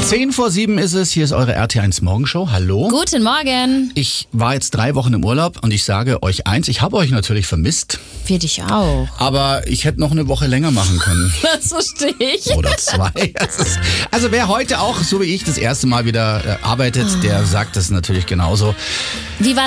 6:10 ist es, hier ist eure RT1 Morgenshow. Hallo. Guten Morgen. Ich war jetzt 3 Wochen im Urlaub und ich sage euch eins, ich habe euch natürlich vermisst, Wir dich auch. aber ich hätte noch eine Woche länger machen können. Das verstehe ich. Oder 2. Also wer heute auch, so wie ich, das erste Mal wieder arbeitet, der sagt das natürlich genauso. Wie war